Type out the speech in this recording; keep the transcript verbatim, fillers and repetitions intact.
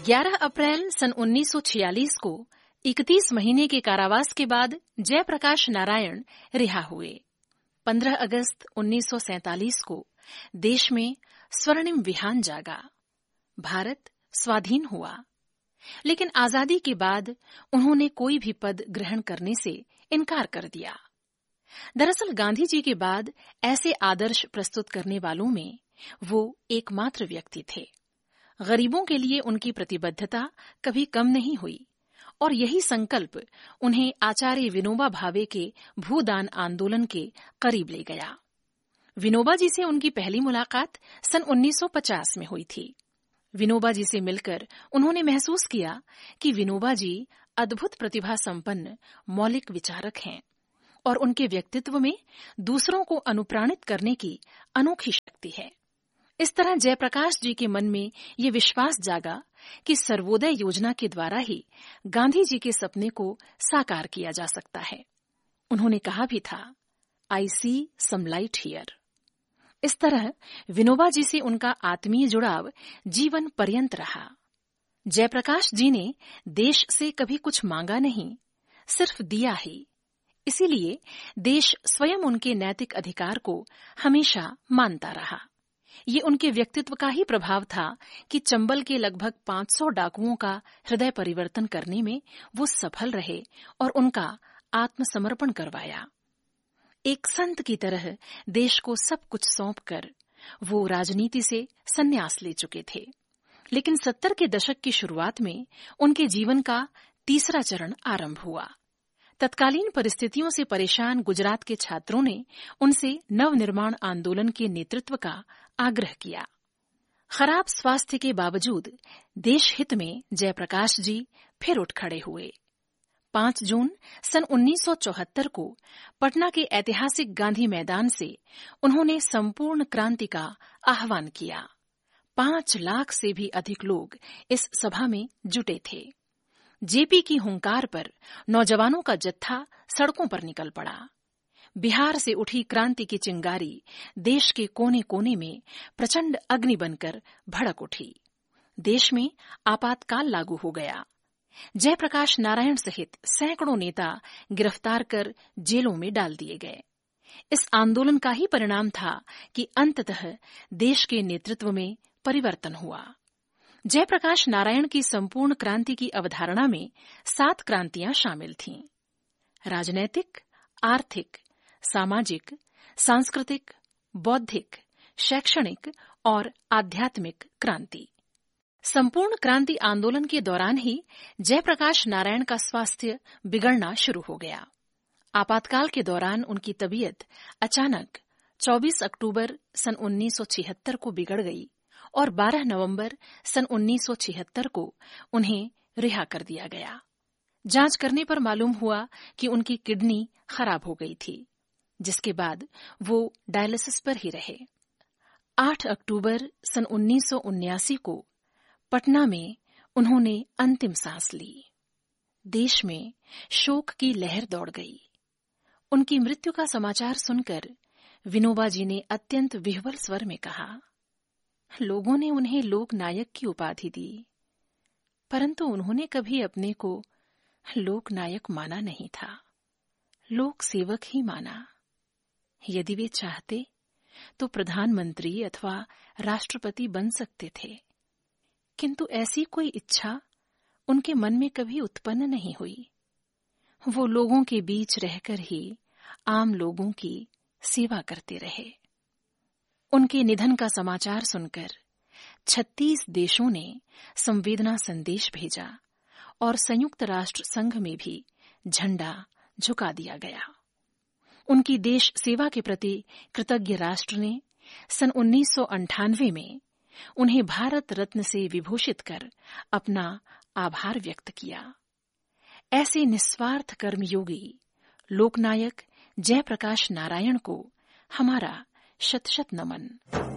ग्यारह अप्रैल सन उन्नीस सौ छियालीस को इकतीस महीने के कारावास के बाद जयप्रकाश नारायण रिहा हुए। पंद्रह अगस्त उन्नीस सौ सैंतालीस को देश में स्वर्णिम विहान जागा। भारत स्वाधीन हुआ, लेकिन आजादी के बाद उन्होंने कोई भी पद ग्रहण करने से इनकार कर दिया। दरअसल गांधी जी के बाद ऐसे आदर्श प्रस्तुत करने वालों में वो एकमात्र व्यक्ति थे। गरीबों के लिए उनकी प्रतिबद्धता कभी कम नहीं हुई और यही संकल्प उन्हें आचार्य विनोबा भावे के भूदान आंदोलन के करीब ले गया। विनोबा जी से उनकी पहली मुलाकात सन उन्नीस सौ पचास में हुई थी। विनोबा जी से मिलकर उन्होंने महसूस किया कि विनोबा जी अद्भुत प्रतिभा संपन्न मौलिक विचारक हैं और उनके व्यक्तित्व में दूसरों को अनुप्राणित करने की अनोखी शक्ति है। इस तरह जयप्रकाश जी के मन में ये विश्वास जागा कि सर्वोदय योजना के द्वारा ही गांधी जी के सपने को साकार किया जा सकता है। उन्होंने कहा भी था, आई सी सम लाइट हियर। इस तरह विनोबा जी से उनका आत्मीय जुड़ाव जीवन पर्यंत रहा। जयप्रकाश जी ने देश से कभी कुछ मांगा नहीं, सिर्फ दिया ही। इसीलिए देश स्वयं उनके नैतिक अधिकार को हमेशा मानता रहा। ये उनके व्यक्तित्व का ही प्रभाव था कि चंबल के लगभग पांच सौ डाकुओं का हृदय परिवर्तन करने में वो सफल रहे और उनका आत्मसमर्पण करवाया। एक संत की तरह देश को सब कुछ सौंपकर वो राजनीति से संन्यास ले चुके थे। लेकिन सत्तर के दशक की शुरुआत में उनके जीवन का तीसरा चरण आरंभ हुआ। तत्कालीन परिस्थितियों से परेशान गुजरात के छात्रों ने उनसे नवनिर्माण आंदोलन के नेतृत्व का आग्रह किया। खराब स्वास्थ्य के बावजूद देश हित में जयप्रकाश जी फिर उठ खड़े हुए। पांच जून सन उन्नीस सौ चौहत्तर को पटना के ऐतिहासिक गांधी मैदान से उन्होंने संपूर्ण क्रांति का आह्वान किया। पांच लाख से भी अधिक लोग इस सभा में जुटे थे। जेपी की हुंकार पर नौजवानों का जत्था सड़कों पर निकल पड़ा। बिहार से उठी क्रांति की चिंगारी देश के कोने कोने में प्रचंड अग्नि बनकर भड़क उठी। देश में आपातकाल लागू हो गया। जयप्रकाश नारायण सहित सैकड़ों नेता गिरफ्तार कर जेलों में डाल दिए गए। इस आंदोलन का ही परिणाम था कि अंततः देश के नेतृत्व में परिवर्तन हुआ। जयप्रकाश नारायण की संपूर्ण क्रांति की अवधारणा में सात क्रांतियां शामिल थीं: राजनैतिक, आर्थिक, सामाजिक, सांस्कृतिक, बौद्धिक, शैक्षणिक और आध्यात्मिक क्रांति। संपूर्ण क्रांति आंदोलन के दौरान ही जयप्रकाश नारायण का स्वास्थ्य बिगड़ना शुरू हो गया। आपातकाल के दौरान उनकी तबीयत अचानक चौबीस अक्टूबर सन उन्नीस सौ छिहत्तर को बिगड़ गई और बारह नवंबर सन उन्नीस सौ छिहत्तर को उन्हें रिहा कर दिया गया। जांच करने पर मालूम हुआ कि उनकी किडनी खराब हो गई थी, जिसके बाद वो डायलिसिस पर ही रहे। आठ अक्टूबर सन उन्नीस सौ उन्यासी को पटना में उन्होंने अंतिम सांस ली। देश में शोक की लहर दौड़ गई। उनकी मृत्यु का समाचार सुनकर विनोबा जी ने अत्यंत विह्वल स्वर में कहा, लोगों ने उन्हें लोक नायक की उपाधि दी, परंतु उन्होंने कभी अपने को लोक नायक माना नहीं था, लोक सेवक ही माना। यदि वे चाहते तो प्रधानमंत्री अथवा राष्ट्रपति बन सकते थे, किंतु ऐसी कोई इच्छा उनके मन में कभी उत्पन्न नहीं हुई। वो लोगों के बीच रहकर ही आम लोगों की सेवा करते रहे। उनके निधन का समाचार सुनकर छत्तीस देशों ने संवेदना संदेश भेजा और संयुक्त राष्ट्र संघ में भी झंडा झुका दिया गया। उनकी देश सेवा के प्रति कृतज्ञ राष्ट्र ने सन उन्नीस सौ अंठानवे में उन्हें भारत रत्न से विभूषित कर अपना आभार व्यक्त किया। ऐसे निस्वार्थ कर्मयोगी लोकनायक जयप्रकाश नारायण को हमारा शत शत नमन।